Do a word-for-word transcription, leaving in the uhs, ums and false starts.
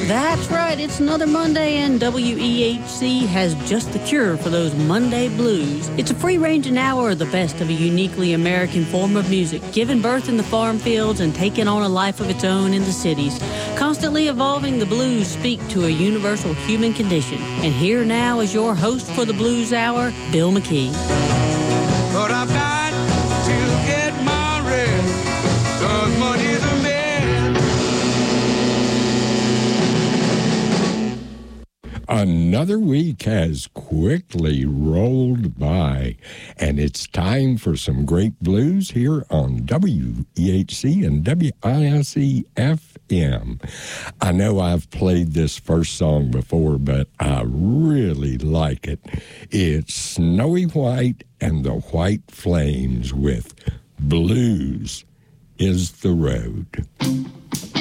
That's right, it's another Monday, and W E H C has just the cure for those Monday blues. It's a free-ranging hour of the best of a uniquely American form of music, given birth in the farm fields and taking on a life of its own in the cities. Constantly evolving, the blues speak to a universal human condition. And here now is your host for the Blues Hour, Bill McKee. But I've got to get my rest, 'cause money's a man. Another week has quickly rolled by, and it's time for some great blues here on W E H C and W I S E F M. I know I've played this first song before, but I really like it. It's Snowy White and the White Flames with Blues is the Road.